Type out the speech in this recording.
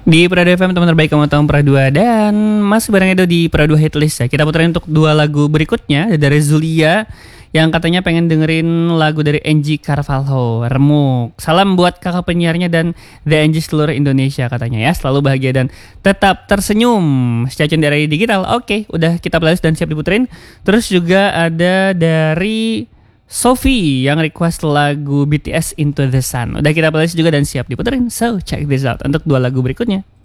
Di Prado FM teman terbaik kamu tahun Prado 2 dan masih bareng Edo di Prado Hitlist ya. Kita puterin untuk 2 lagu berikutnya dari Zulia yang katanya pengen dengerin lagu dari Angie Carvalho, Remuk. Salam buat kakak penyiarnya dan The Angie seluruh Indonesia katanya ya. Selalu bahagia dan tetap tersenyum. Stasiun dari digital. Oke, udah kita playlist dan siap diputerin. Terus juga ada dari Sophie yang request lagu BTS Into the Sun. Udah kita playlist juga dan siap diputerin. So check this out untuk 2 lagu berikutnya.